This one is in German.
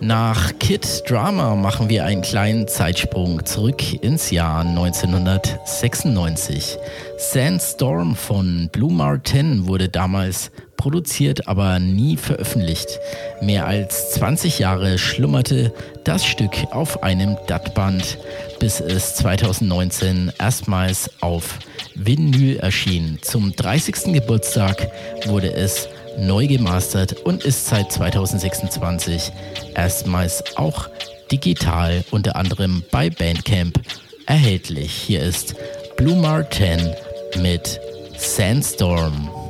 Nach Kid Drama machen wir einen kleinen Zeitsprung zurück ins Jahr 1996. Sandstorm von Blue Martin wurde damals produziert, aber nie veröffentlicht. Mehr als 20 Jahre schlummerte das Stück auf einem DAT-Band, bis es 2019 erstmals auf Vinyl erschien. Zum 30. Geburtstag wurde es neu gemastert und ist seit 2026 erstmals auch digital, unter anderem bei Bandcamp, erhältlich. Hier ist Blue Martin mit Sandstorm.